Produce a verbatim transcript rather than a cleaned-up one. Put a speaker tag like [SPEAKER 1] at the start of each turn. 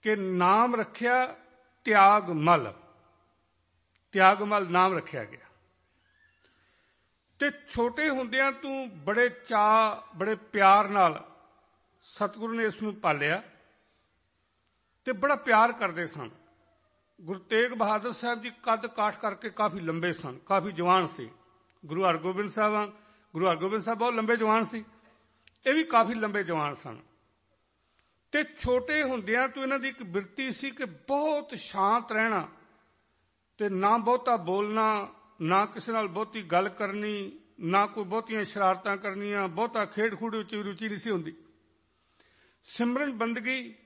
[SPEAKER 1] ਕਿ ਨਾਮ ਰੱਖਿਆ ਤਿਆਗਮਲ, ਤਿਆਗਮਲ ਨਾਮ ਰੱਖਿਆ ਗਿਆ। ਤੇ ਛੋਟੇ ਹੁੰਦਿਆਂ ਤੂੰ ਬੜੇ ਚਾਅ ਬੜੇ ਪਿਆਰ ਨਾਲ ਸਤਿਗੁਰੂ ਨੇ ਇਸ ਨੂੰ ਪਾਲਿਆ ਤੇ ਬੜਾ ਪਿਆਰ ਕਰਦੇ ਸਨ। ਗੁਰੂ ਤੇਗ ਬਹਾਦਰ ਸਾਹਿਬ ਜੀ ਕੱਦ ਕਾਠ ਕਰਕੇ ਕਾਫੀ ਲੰਬੇ ਸਨ, ਕਾਫੀ ਜਵਾਨ ਸੀ। ਗੁਰੂ ਹਰਗੋਬਿੰਦ ਸਾਹਿਬ ਗੁਰੂ ਹਰਗੋਬਿੰਦ ਸਾਹਿਬ ਬਹੁਤ ਲੰਬੇ ਜਵਾਨ ਸੀ, ਇਹ ਵੀ ਕਾਫੀ ਲੰਬੇ ਜਵਾਨ ਸਨ। ਤੇ ਛੋਟੇ ਹੁੰਦਿਆਂ ਤੋਂ ਇਹਨਾਂ ਦੀ ਇੱਕ ਬਿਰਤੀ ਸੀ ਕਿ ਬਹੁਤ ਸ਼ਾਂਤ ਰਹਿਣਾ ਤੇ ਨਾ ਬਹੁਤਾ ਬੋਲਣਾ, ਨਾ ਕਿਸੇ ਨਾਲ ਬਹੁਤੀ ਗੱਲ ਕਰਨੀ, ਨਾ ਕੋਈ ਬਹੁਤੀਆਂ ਸ਼ਰਾਰਤਾਂ ਕਰਨੀਆਂ, ਬਹੁਤਾ ਖੇਡ ਖੂਡ ਵਿੱਚ ਰੁਚੀ ਨਹੀਂ ਸੀ ਹੁੰਦੀ। ਸਿਮਰਨ ਬੰਦਗੀ